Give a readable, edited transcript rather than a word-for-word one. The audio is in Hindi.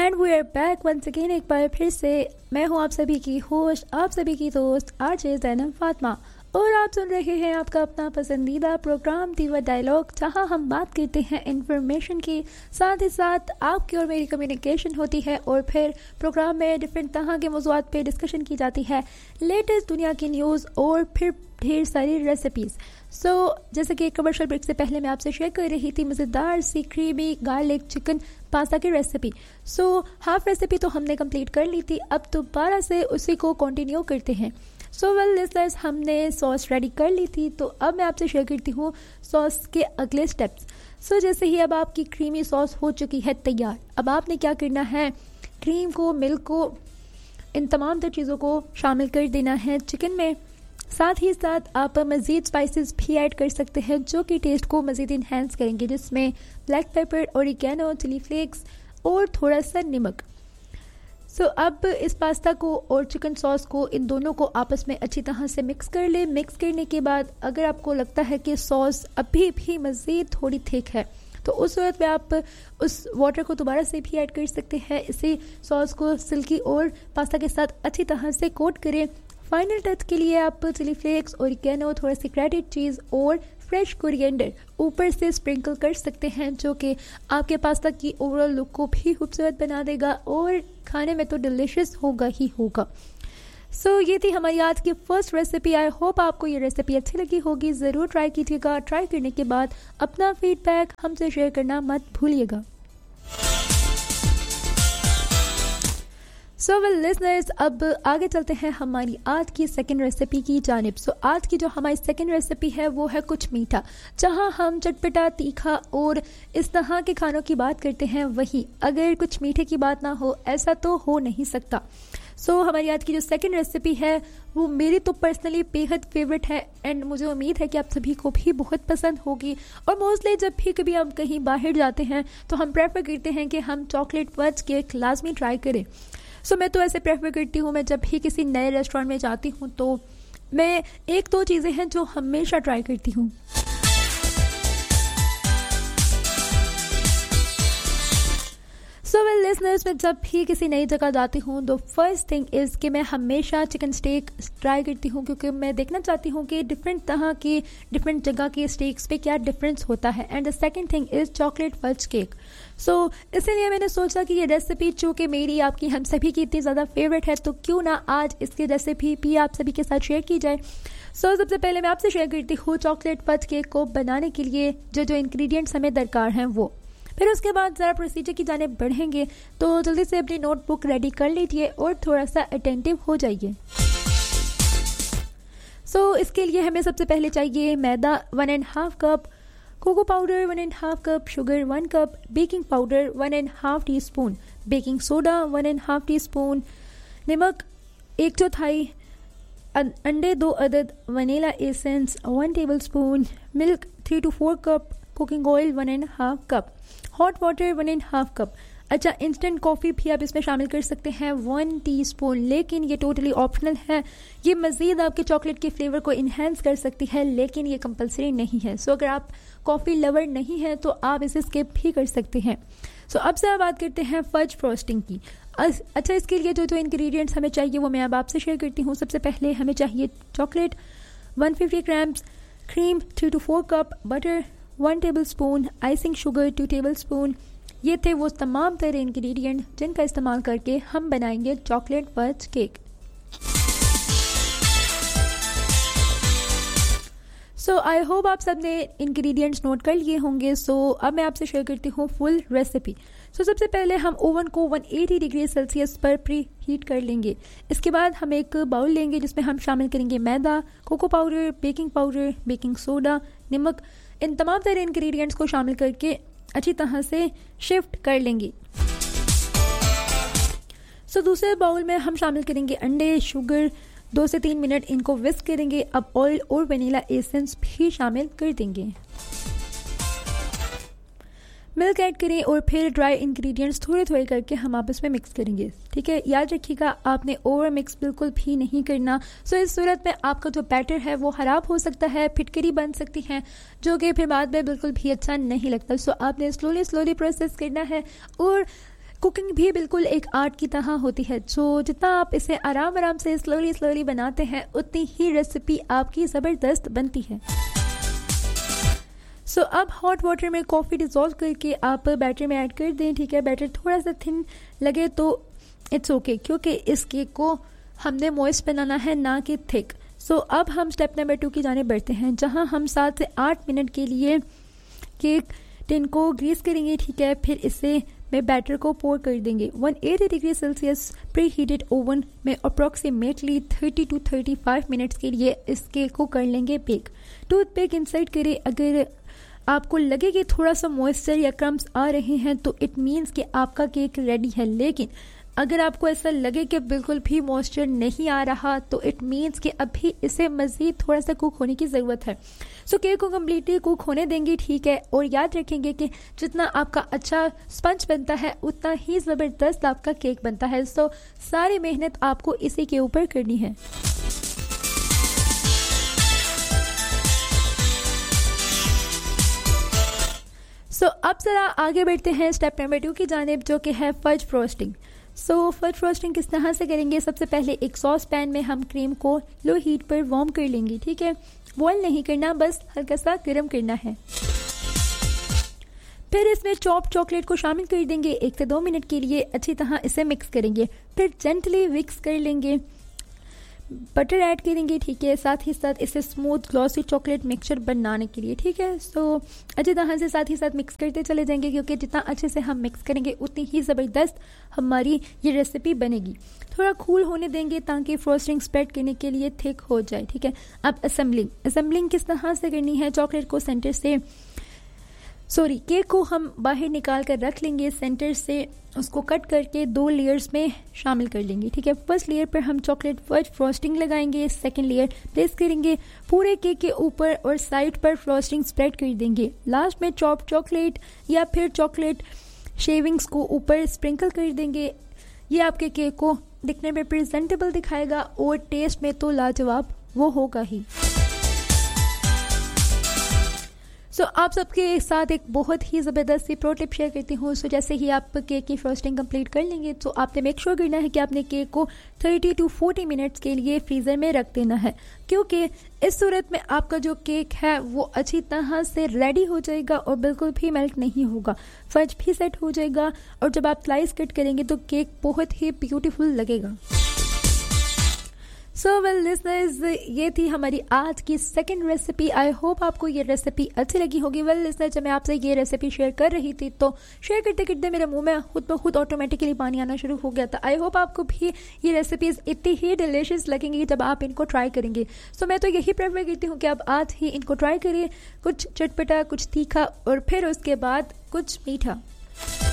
And we are back once again, एक बार फिर से। मैं हूं आप सभी की होस्ट, आप सभी की दोस्त आरजे ज़ैनब फातिमा, और आप सुन रहे हैं आपका अपना पसंदीदा प्रोग्राम दीवा डायलॉग, जहां हम बात करते हैं इन्फॉर्मेशन की, साथ ही साथ आपकी और मेरी कम्युनिकेशन होती है, और फिर प्रोग्राम में डिफरेंट तरह के मौज़ूआत पे डिस्कशन की जाती है, लेटेस्ट दुनिया की न्यूज़ और फिर ढेर सारी रेसिपीज़। जैसे कि कमर्शियल ब्रेक से पहले मैं आपसे शेयर कर रही थी मज़ेदार सी क्रीमी गार्लिक चिकन पास्ता की रेसिपी। हाफ रेसिपी तो हमने कंप्लीट कर ली थी, अब दोबारा से उसी को कंटिन्यू करते हैं। लिसनर्स, हमने सॉस रेडी कर ली थी, तो अब मैं आपसे शेयर करती हूँ सॉस के अगले स्टेप्स। जैसे ही अब आपकी क्रीमी सॉस हो चुकी है तैयार, अब आपने क्या करना है, क्रीम को, मिल्क को, इन तमाम तर चीज़ों को शामिल कर देना है चिकन में। साथ ही साथ आप मज़ीद स्पाइसेस भी ऐड कर सकते हैं जो कि टेस्ट को मज़ीद इन्हेंस करेंगे, जिसमें black pepper, oregano, chilli flakes और थोड़ा सा नमक। अब इस पास्ता को और चिकन सॉस को, इन दोनों को आपस में अच्छी तरह से मिक्स कर ले। मिक्स करने के बाद अगर आपको लगता है कि सॉस अभी भी मज़ीद थोड़ी थिक है, तो उस सूरत में आप उस वाटर को दोबारा से भी ऐड कर सकते हैं। इसी सॉस को सिल्की और पास्ता के साथ अच्छी तरह से कोट करें। फाइनल टच के लिए आप चिली फ्लेक्स, ओरिगेनो, थोड़ा सी ग्रेटेड चीज़ और फ्रेश कोरिएंडर ऊपर से स्प्रिंकल कर सकते हैं, जो कि आपके पास्ता की ओवरऑल लुक को भी खूबसूरत बना देगा और खाने में तो डिलिशियस होगा ही होगा। ये थी हमारी आज की फर्स्ट रेसिपी। आई होप आपको ये रेसिपी अच्छी लगी होगी। ज़रूर ट्राई कीजिएगा। ट्राई करने के बाद अपना फीडबैक हमसे शेयर करना मत भूलिएगा। लिसनर्स, अब आगे चलते हैं हमारी आज की सेकंड रेसिपी की जानिब। आज की जो हमारी सेकंड रेसिपी है वो है कुछ मीठा। जहां हम चटपटा, तीखा और इस तरह के खानों की बात करते हैं, वहीं अगर कुछ मीठे की बात ना हो, ऐसा तो हो नहीं सकता। हमारी आज की जो सेकंड रेसिपी है वो मेरी तो पर्सनली बेहद फेवरेट है, एंड मुझे उम्मीद है कि आप सभी को भी बहुत पसंद होगी। और मोस्टली जब भी कभी हम कहीं बाहर जाते हैं तो हम प्रेफर करते हैं कि हम चॉकलेट फज केक लाजमी ट्राई करें। मैं तो ऐसे प्रेफर करती हूँ, मैं जब भी किसी नए रेस्टोरेंट में जाती हूँ तो मैं एक दो चीज़ें हैं जो हमेशा ट्राई करती हूँ। लिसनर्स, मैं जब भी किसी नई जगह जाती हूँ तो फर्स्ट थिंग इज़ कि मैं हमेशा चिकन स्टेक ट्राई करती हूँ, क्योंकि मैं देखना चाहती हूँ कि डिफरेंट तरह की डिफरेंट जगह के स्टेक्स पे क्या डिफरेंस होता है। And the second thing is chocolate fudge cake. इसीलिए मैंने सोचा कि ये रेसिपी चूँकि मेरी, आपकी, हम सभी की इतनी ज़्यादा फेवरेट है, तो क्यों ना आज इसकी रेसिपी भी आप सभी के साथ शेयर की जाए। सबसे पहले मैं आपसे शेयर करती हूँ चॉकलेट फज केक को बनाने के लिए जो इंग्रेडिएंट्स हमें दरकार हैं वो। फिर उसके बाद ज़रा प्रोसीजर की जाने बढ़ेंगे, तो जल्दी से अपनी नोटबुक रेडी कर लीजिए और थोड़ा सा अटेंटिव हो जाइए। इसके लिए हमें सबसे पहले चाहिए मैदा 1.5 cup, cocoa powder 1.5 cup, sugar 1 cup, baking powder 1.5 teaspoon, baking soda 1.5 teaspoon, नमक 1/4, अंडे 2 अदद, vanilla essence 1 tablespoon, milk 3 to 4 cup, cooking oil 1.5 cup, hot water 1.5 cup. अच्छा, इंस्टेंट कॉफ़ी भी आप इसमें शामिल कर सकते हैं 1 टीस्पून, लेकिन ये टोटली ऑप्शनल है। ये मज़ीद आपके चॉकलेट के फ्लेवर को इन्हेंस कर सकती है, लेकिन ये कंपलसरी नहीं है। अगर आप कॉफ़ी लवर नहीं है तो आप इसे स्किप भी कर सकते हैं। अब से आप बात करते हैं फज फ्रोस्टिंग की। अच्छा, इसके लिए जो इंग्रेडिएंट्स हमें चाहिए वो मैं अब आपसे शेयर करती हूँ। सबसे पहले हमें चाहिए chocolate 150 grams, cream 3 to 4 cup, butter 1 tablespoon, icing sugar 2 tablespoon. ये थे वो तमाम तरह इंग्रेडिएंट जिनका इस्तेमाल करके हम बनाएंगे chocolate fudge cake. I hope आप सब ने इंग्रेडिएंट्स नोट कर लिए होंगे। अब मैं आपसे शेयर करती हूँ फुल रेसिपी। सबसे पहले हम ओवन को 180 डिग्री सेल्सियस पर प्री हीट कर लेंगे। इसके बाद हम एक बाउल लेंगे जिसमें हम शामिल करेंगे मैदा, cocoa powder, baking powder, baking soda, नमक। इन तमाम तरह इंग्रेडिएंट्स को शामिल करके अच्छी तरह से शिफ्ट कर लेंगे। दूसरे बाउल में हम शामिल करेंगे अंडे, शुगर, 2 से 3 मिनट इनको विस्क करेंगे। अब ऑयल और वनीला एसेंस भी शामिल कर देंगे। मिल्क ऐड करें और फिर ड्राई इंग्रेडिएंट्स थोड़े थोड़े करके हम आपस में मिक्स करेंगे। ठीक है, याद रखिएगा आपने ओवर मिक्स बिल्कुल भी नहीं करना। इस सूरत में आपका जो बैटर है वो खराब हो सकता है, फिटकरी बन सकती है, जो कि फिर बाद में बिल्कुल भी अच्छा नहीं लगता। आपने स्लोली प्रोसेस करना है और कुकिंग भी बिल्कुल एक आर्ट की तरह होती है, जो जितना आप इसे आराम आराम से स्लोली बनाते हैं उतनी ही रेसिपी आपकी ज़बरदस्त बनती है। सो अब हॉट वाटर में कॉफ़ी डिज़ोल्व करके आप बैटर में ऐड कर दें। ठीक है, बैटर थोड़ा सा थिन लगे तो इट्स ओके, क्योंकि इस केक को हमने मॉइस्ट बनाना है, ना कि थिक। सो अब हम स्टेप नंबर 2 की जानिब बढ़ते हैं, जहां हम 7 से 8 मिनट के लिए केक टिन को ग्रीस करेंगे। ठीक है, फिर इसे में बैटर को पोर कर देंगे। 180 degree Celsius pre heated oven में अप्रॉक्सीमेटली 30 to 35 मिनट्स के लिए इस केक को कर लेंगे बेक। टूथपिक इंसर्ट करें। अगर आपको लगे कि थोड़ा सा मॉइस्चर या क्रम्स आ रहे हैं तो इट मीन्स कि आपका केक रेडी है, लेकिन अगर आपको ऐसा लगे कि बिल्कुल भी मॉइस्चर नहीं आ रहा तो इट मीन्स कि अभी इसे मज़ीद थोड़ा सा कुक होने की ज़रूरत है। सो केक को कम्प्लीटली कुक होने देंगे। ठीक है, और याद रखेंगे कि जितना आपका अच्छा स्पंज बनता है उतना ही ज़बरदस्त आपका केक बनता है। सो सारी मेहनत आपको इसी के ऊपर करनी है। सो अब ज़रा आगे बढ़ते हैं स्टेप नंबर 2 की जानिब, जो कि है फज फ्रोस्टिंग। सो फज फ्रोस्टिंग किस तरह से करेंगे? सबसे पहले एक सॉस पैन में हम क्रीम को लो हीट पर वार्म कर लेंगे। ठीक है, बॉयल नहीं करना, बस हल्का सा गर्म करना है। फिर इसमें चॉप चॉकलेट को शामिल कर देंगे। 1 से 2 मिनट के लिए अच्छी तरह इसे मिक्स करेंगे। फिर जेंटली मिक्स कर लेंगे, बटर ऐड करेंगे। ठीक है, साथ ही साथ इसे स्मूथ ग्लॉसी चॉकलेट मिक्सचर बनाने के लिए। ठीक है, सो अच्छी तरह से साथ ही साथ मिक्स करते चले जाएंगे, क्योंकि जितना अच्छे से हम मिक्स करेंगे उतनी ही ज़बरदस्त हमारी ये रेसिपी बनेगी। थोड़ा कूल होने देंगे ताकि फ्रोस्टिंग स्प्रेड करने के लिए थिक हो जाए। ठीक है, अब असेंबलिंग किस तरह से करनी है? चॉकलेट को सेंटर से केक को हम बाहर निकाल कर रख लेंगे। सेंटर से उसको कट करके 2 लेयर्स में शामिल कर लेंगे। ठीक है, फर्स्ट लेयर पर हम चॉकलेट फज फ्रोस्टिंग लगाएंगे। सेकंड लेयर प्लेस करेंगे पूरे केक के ऊपर और साइड पर फ्रोस्टिंग स्प्रेड कर देंगे। लास्ट में चॉप चॉकलेट या फिर चॉकलेट शेविंग्स को ऊपर स्प्रिंकल कर देंगे। ये आपके केक को दिखने में प्रेजेंटेबल दिखाएगा और टेस्ट में तो लाजवाब वो होगा ही। सो आप सबके साथ एक बहुत ही ज़बरदस्त सी प्रो टिप शेयर करती हूँ। सो जैसे ही आप केक की फ्रोस्टिंग कंप्लीट कर लेंगे तो आपने मेक श्योर करना है कि आपने केक को 30 to 40 मिनट्स के लिए फ्रीज़र में रख देना है, क्योंकि इस सूरत में आपका जो केक है वो अच्छी तरह से रेडी हो जाएगा और बिल्कुल भी मेल्ट नहीं होगा, फज भी सेट हो जाएगा और जब आप स्लाइस कट करेंगे तो केक बहुत ही ब्यूटीफुल लगेगा। सो वेल लिसनर्स, ये थी हमारी आज की सेकंड रेसिपी। आई होप आपको ये रेसिपी अच्छी लगी होगी। वेल लिसनर, जब मैं आपसे ये रेसिपी शेयर कर रही थी तो शेयर करते करते मेरे मुंह में खुद ब खुद ऑटोमेटिकली पानी आना शुरू हो गया था। आई होप आपको भी ये रेसिपीज़ इतनी ही डिलीशियस लगेंगी जब आप इनको ट्राई करेंगे। सो मैं तो यही प्रेफर करती हूँ कि आप आज ही इनको ट्राई करिए, कुछ चटपटा, कुछ तीखा और फिर उसके बाद कुछ मीठा।